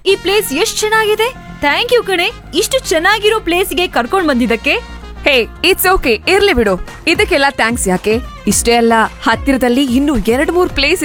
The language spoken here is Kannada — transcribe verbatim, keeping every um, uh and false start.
ಈ ಪ್ಲೇಸ್ ಎಷ್ಟ್ ಚೆನ್ನಾಗಿದೆ. ಥ್ಯಾಂಕ್ ಯು ಕಣೆ, ಇಷ್ಟು ಚೆನ್ನಾಗಿರೋ ಪ್ಲೇಸ್ಗೆ ಕರ್ಕೊಂಡ್ ಬಂದಿದ್ದಕ್ಕೆ. ಹೇ, ಇಟ್ಸ್ ಓಕೆ, ಇರ್ಲಿ ಬಿಡು. ಇದಕ್ಕೆಲ್ಲ ಥ್ಯಾಂಕ್ಸ್ ಯಾಕೆ? ಇಷ್ಟೇ ಅಲ್ಲ, ಹತ್ತಿರದಲ್ಲಿ ಇನ್ನೂ ಎರಡ್ ಮೂರ್ ಪ್ಲೇಸ್